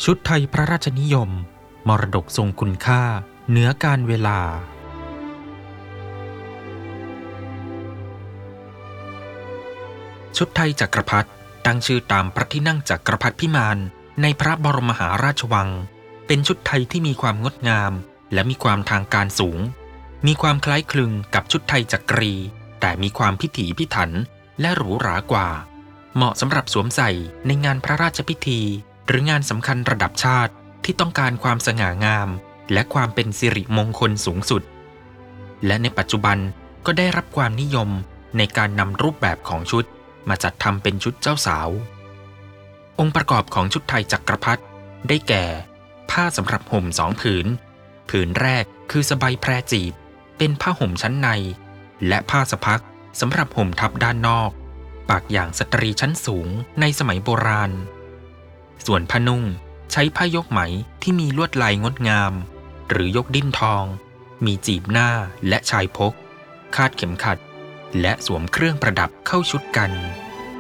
ชุดไทยพระราชนิยมมรดกทรงคุณค่าเหนือการเวลาชุดไทยจักรพรรดิตั้งชื่อตามพระที่นั่งจักรพรรดิพิมานในพระบรมมหาราชวังเป็นชุดไทยที่มีความงดงามและมีความทางการสูงมีความคล้ายคลึงกับชุดไทยจักรีแต่มีความพิถีพิถันและหรูหรากว่าเหมาะสำหรับสวมใส่ในงานพระราชพิธีหรืองานสำคัญระดับชาติที่ต้องการความสง่างามและความเป็นสิริมงคลสูงสุดและในปัจจุบันก็ได้รับความนิยมในการนำรูปแบบของชุดมาจัดทำเป็นชุดเจ้าสาวองค์ประกอบของชุดไทยจักรพรรดิได้แก่ผ้าสำหรับห่ม2 ผืนผืนแรกคือสบายแพรจีบเป็นผ้าห่มชั้นในและผ้าสะพักสำหรับห่มทับด้านนอกปากอย่างสตรีชั้นสูงในสมัยโบราณส่วนผ้านุ่งใช้ผ้ายกไหมที่มีลวดลายงดงามหรือยกดิ้นทองมีจีบหน้าและชายพกคาดเข็มขัดและสวมเครื่องประดับเข้าชุดกัน